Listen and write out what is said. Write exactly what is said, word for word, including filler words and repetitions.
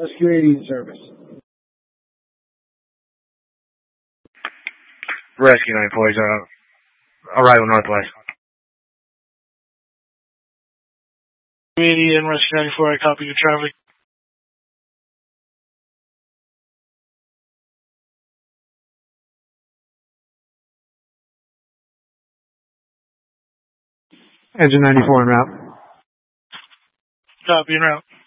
Rescue eighty in service. Rescue ninety-four is uh, arrival northwest. eighty and Rescue ninety-four, I copy your traffic. Engine ninety-four en route. Copy en route.